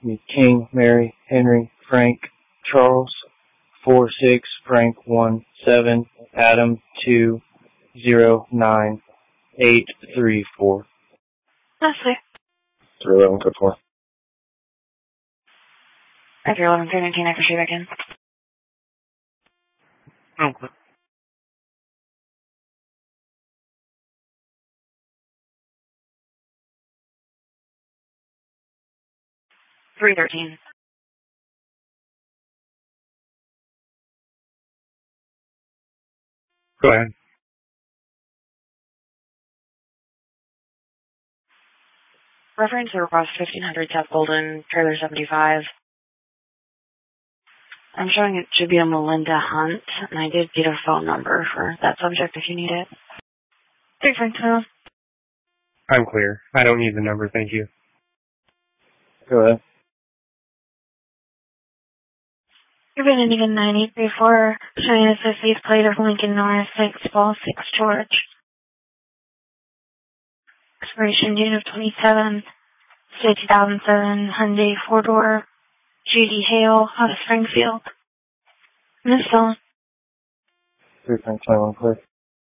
King, Mary, Henry, Frank, Charles, 46, Frank 17, Adam 209-834. Leslie. 311, code 4. After 11, 319, I can shoot back in. Okay. 313. Go ahead. Reference to request 1500 South Golden, trailer 75. I'm showing it should be a Melinda Hunt, and I did get a phone number for that subject if you need it. Different tone. I'm clear. I don't need the number, thank you. Go ahead. You've been in even 9834, showing a 50th plate of Lincoln North 6 Ball 6 George. Expiration date of 27, state 2007, Hyundai 4-door, Judy Hale, out of Springfield. Miss Phone. 3.21, clear.